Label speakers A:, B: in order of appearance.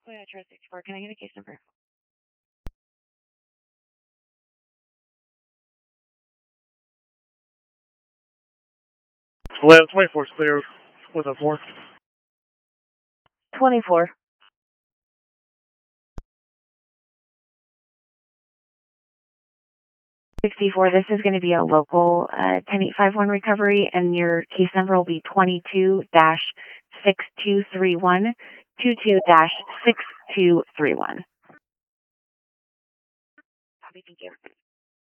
A: Oh, yeah, Trust 64. Can I get a case number?
B: Land 24 is clear with a 4.
A: 24. 64. This is going to be a local 10851 recovery, and your case number will be 22-6231, 22-6231. Copy, thank you.